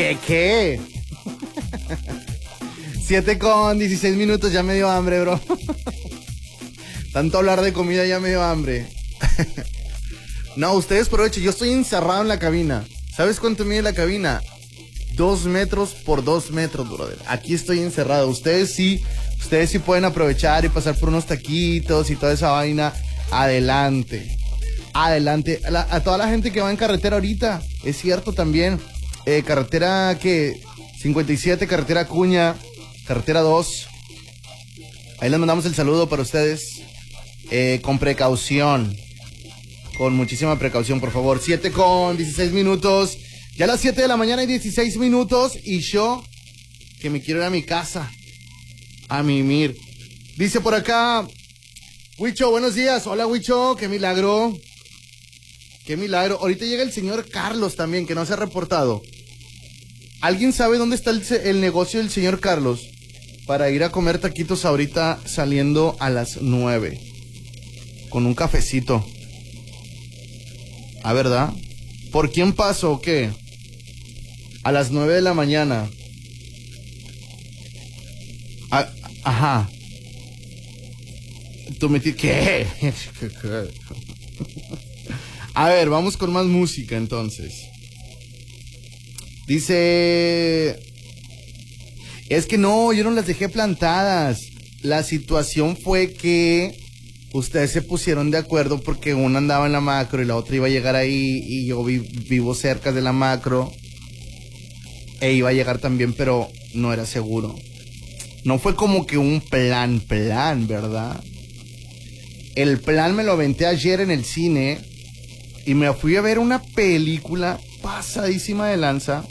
¿Qué? 7:16, ya me dio hambre, bro. Tanto hablar de comida ya me dio hambre. No, ustedes aprovechen, yo estoy encerrado en la cabina. ¿Sabes cuánto mide la cabina? 2 metros por 2 metros, brother. Aquí estoy encerrado. Ustedes sí pueden aprovechar y pasar por unos taquitos y toda esa vaina. Adelante. A toda la gente que va en carretera ahorita, es cierto también. Carretera 57, carretera Acuña, carretera 2. Ahí les mandamos el saludo para ustedes. Con precaución. Con muchísima precaución, por favor. 7:16. Ya a las 7 de la mañana y 16 minutos. Y yo, que me quiero ir a mi casa. A mimir. Dice por acá, Huicho, buenos días. Hola, Huicho, qué milagro. Qué milagro. Ahorita llega el señor Carlos también, que no se ha reportado. ¿Alguien sabe dónde está el negocio del señor Carlos? Para ir a comer taquitos ahorita saliendo a las 9. Con un cafecito. ¿Ah, verdad? ¿Por quién paso o qué? A las 9 de la mañana. Ajá. Tú me ¿qué? A ver, vamos con más música entonces. Dice... Es que no, yo no las dejé plantadas. La situación fue que ustedes se pusieron de acuerdo porque una andaba en la macro y la otra iba a llegar ahí y yo vivo cerca de la macro e iba a llegar también, pero no era seguro. No fue como que un plan, ¿verdad? El plan me lo aventé ayer en el cine y me fui a ver una película pasadísima de lanza.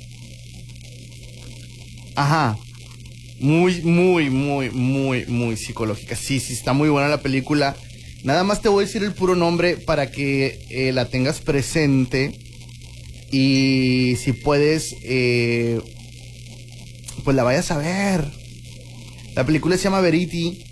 Ajá. Muy psicológica. Sí, está muy buena la película. Nada más te voy a decir el puro nombre para que la tengas presente. Y si puedes, pues la vayas a ver. La película se llama Verity.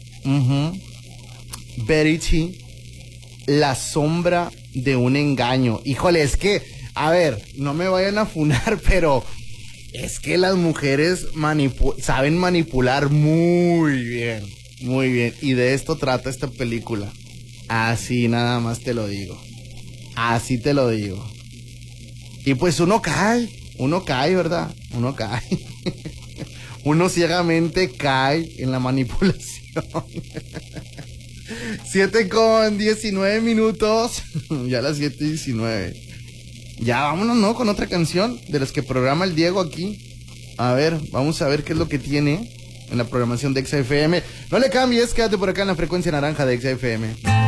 Verity. La sombra de un engaño. Híjole, es que, a ver, no me vayan a funar, pero... Es que las mujeres saben manipular muy bien. Y de esto trata esta película. Así nada más te lo digo. Así te lo digo. Y pues uno cae, ¿verdad? Uno cae. Uno ciegamente cae en la manipulación. 7:19. Ya a las 7:19. Ya, vámonos, ¿no? Con otra canción de las que programa el Diego aquí. A ver, vamos a ver qué es lo que tiene en la programación de XFM. No le cambies, quédate por acá en la frecuencia naranja de XFM.